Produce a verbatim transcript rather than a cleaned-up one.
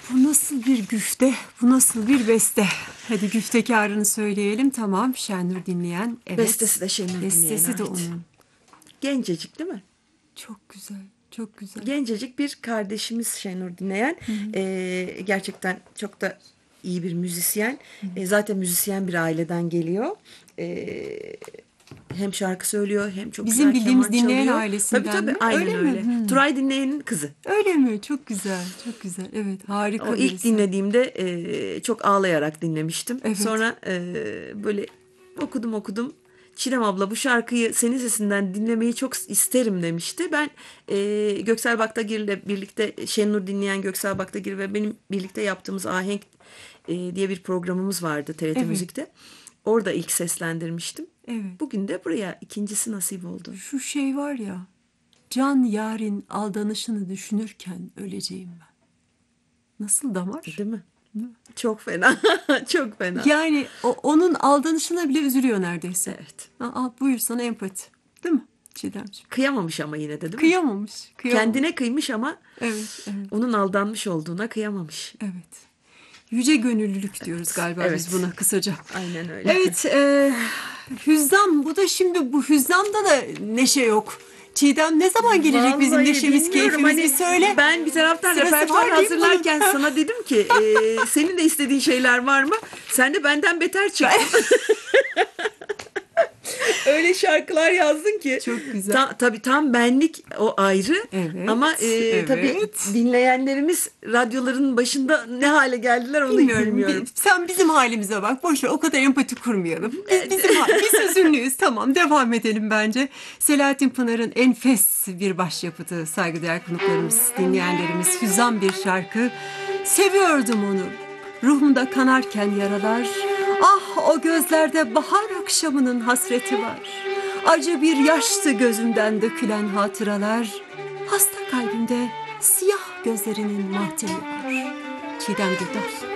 Bu nasıl bir güfte, bu nasıl bir beste? Hadi güftekarını söyleyelim. Tamam, Şenur Dinleyen. Evet. Bestesi de Şenur Dinleyen'e Bestesi de ait. onun. Gencecik değil mi? Çok güzel, çok güzel. Gencecik bir kardeşimiz Şenur Dinleyen. Ee, gerçekten çok da iyi bir müzisyen. Ee, zaten müzisyen bir aileden geliyor. Ee, hem şarkı söylüyor hem çok Bizim güzel bildiğimiz keman Dinleyen çalıyor. ailesinden Tabii tabii mi? aynen Öyle öyle. mi? Hmm. Turay Dinleyen'in kızı. Öyle mi? Çok güzel, çok güzel. Evet, harika O ilk birisi. dinlediğimde e, çok ağlayarak dinlemiştim. Evet. Sonra e, böyle okudum okudum. Çiğdem abla bu şarkıyı senin sesinden dinlemeyi çok isterim demişti. Ben e, Göksel Baktagir'le birlikte Şenur Dinleyen Göksel Baktagir ve benim birlikte yaptığımız Ahenk e, diye bir programımız vardı T R T Evet. Müzik'te. Orada ilk seslendirmiştim. Evet. Bugün de buraya ikincisi nasip oldu. Şu şey var ya, can yarın aldanışını düşünürken öleceğim ben. Nasıl damar? Değil mi? Çok fena. Çok fena. Yani o, onun aldanışına bile üzülüyor neredeyse. Evet. Aa, buyur sana empati. Değil mi Çiğdemciğim? Kıyamamış ama yine de değil mi? Kıyamamış. kıyamamış. Kendine kıymış ama Evet, evet, onun aldanmış olduğuna kıyamamış. evet. Yüce gönüllülük diyoruz galiba evet. biz buna kısaca. Aynen öyle. Evet, e, hüzzam. Bu da şimdi bu hüzzamda da neşe yok. Çiğdem ne zaman gelecek bizim Vallahi neşemiz, bilmiyorum. keyfimiz Hani bir söyle. Ben bir taraftan Sırası repertuar var değil mi hazırlarken bunun? sana dedim ki e, senin de istediğin şeyler var mı? Sen de benden beter çıktın. Öyle şarkılar yazdın ki. Çok güzel. Ta, tabii tam benlik o ayrı. Evet, Ama e, evet. tabii dinleyenlerimiz radyoların başında ne hale geldiler onu Bilmiyorum. bilmiyorum. Bi- Sen bizim halimize bak. Boş ver, o kadar empati kurmayalım. Biz, bizim hal- biz hüzünlüyüz. Tamam, devam edelim bence. Selahattin Pınar'ın enfes bir başyapıtı, saygıdeğer konuklarımız, dinleyenlerimiz. Hüzzam bir şarkı. Seviyordum onu. Ruhumda kanarken yaralar. Ah, o gözlerde bahar akşamının hasreti var. Acı bir yaştı gözümden dökülen hatıralar. Hasta kalbimde siyah gözlerinin matemi var. Çiğdem Gürdal.